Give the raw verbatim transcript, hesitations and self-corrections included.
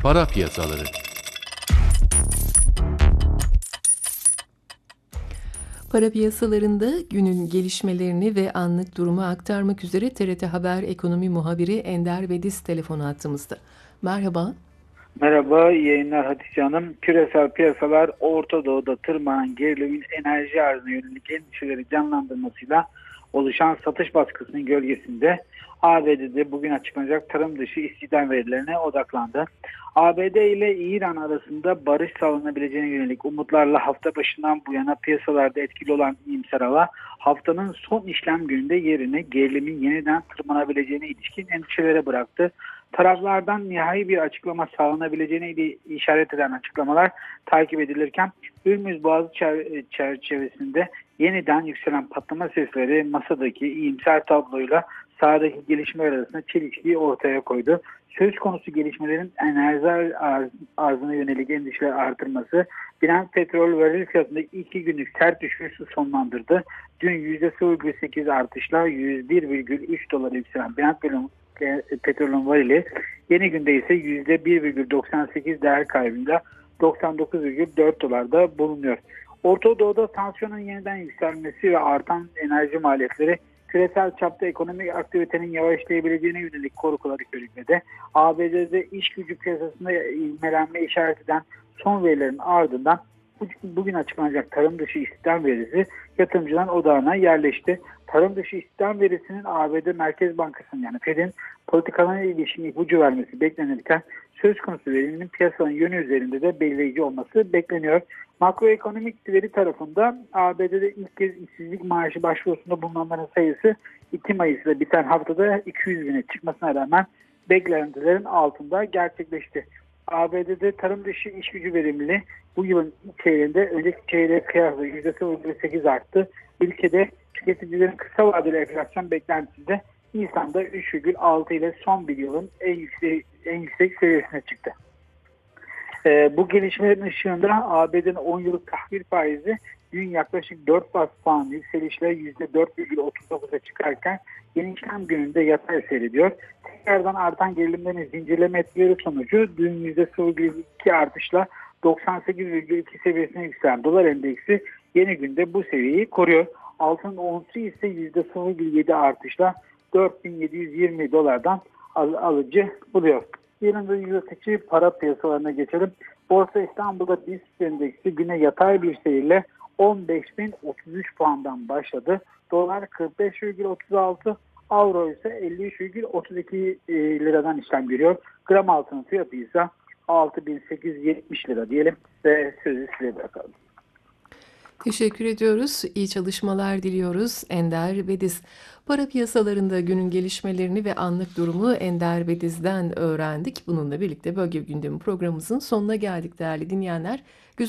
Para piyasaları. Para piyasalarında günün gelişmelerini ve anlık durumu aktarmak üzere T R T Haber Ekonomi Muhabiri Ender Bediz telefon hattımızda. Merhaba. Merhaba, iyi yayınlar Hatice Hanım. Küresel piyasalar Orta Doğu'da tırmanan gerilimin enerji arzına yönelik endişeleri canlandırmasıyla oluşan satış baskısının gölgesinde A B D'de bugün açıklanacak tarım dışı istihdam verilerine odaklandı. A B D ile İran arasında barış sağlanabileceğine yönelik umutlarla hafta başından bu yana piyasalarda etkili olan iyimser hava haftanın son işlem gününde yerine gerilimin yeniden tırmanabileceğine ilişkin endişelere bıraktı. Taraflardan nihai bir açıklama sağlanabileceğine işaret eden açıklamalar takip edilirken Hürmüz Boğazı çerçevesinde yeniden yükselen patlama sesleri masadaki iyimser tabloyla sahadaki gelişmeler arasında çelişkiyi ortaya koydu. Söz konusu gelişmelerin enerji arzına yönelik endişeler artırması Brent petrol varil fiyatında iki günlük sert düşüşü sonlandırdı. Dün yüzde sıfır virgül sekiz artışla yüz bir virgül üç dolara yükselen Brent petrolün varili yeni günde ise yüzde bir virgül doksan sekiz değer kaybıyla doksan dokuz virgül dört dolarda bulunuyor. Orta Doğu'da tansiyonun yeniden yükselmesi ve artan enerji maliyetleri küresel çapta ekonomik aktivitenin yavaşlayabileceğine yönelik korkuları körükledi. A B D'de iş gücü piyasasında ivmelenme işaret eden son verilerin ardından bugün açıklanacak tarım dışı istihdam verisi yatırımcıların odağına yerleşti. Tarım dışı istihdam verisinin A B D Merkez Bankası'nın yani Fed'in politikalarına ilişkin ipucu vermesi beklenirken söz konusu verinin piyasanın yönü üzerinde de belirleyici olması bekleniyor. Makroekonomik veri tarafında A B D'de ilk kez işsizlik maaşı başvurusunda bulunanların sayısı iki Mayıs'ta biten haftada iki yüz bine çıkmasına rağmen beklentilerin altında gerçekleşti. A B D'de tarım dışı iş gücü verimliliği bu yılın ilk çeyreğinde önceki çeyreğe kıyasla yüzde sıfır virgül sekiz arttı. Ülkede tüketicilerin kısa vadeli enflasyon beklentisi de Nisan'da üç virgül altı ile son bir yılın en yüksek, en yüksek seviyesine çıktı. Ee, bu gelişmelerin ışığında A B D'nin on yıllık tahvil faizi dün yaklaşık dört bas puan yükselişle yüzde dört virgül otuz dokuza çıkarken yeni işlem gününde yatay seyrediyor. Tekrardan artan gerilimlerin zincirleme etkileri sonucu dün yüzde sıfır virgül iki artışla doksan sekiz virgül iki seviyesine yükselen dolar endeksi yeni günde bu seviyeyi koruyor. Altın onsu ise yüzde sıfır virgül yedi artışla dört bin yedi yüz yirmi dolardan al- alıcı buluyor. Yanında yurttaşı para piyasalarına geçelim. Borsa İstanbul'da BIST endeksi güne yatay bir seyirle on beş bin otuz üç puandan başladı. Dolar kırk beş virgül otuz altı, avro ise elli üç virgül otuz iki liradan işlem görüyor. Gram altının fiyatı ise altı bin sekiz yüz yetmiş lira diyelim ve sözü size bırakalım. Teşekkür ediyoruz. İyi çalışmalar diliyoruz Ender Bediz. Para piyasalarında günün gelişmelerini ve anlık durumu Ender Bediz'den öğrendik. Bununla birlikte Bölge Gündemi programımızın sonuna geldik değerli dinleyenler. Güzel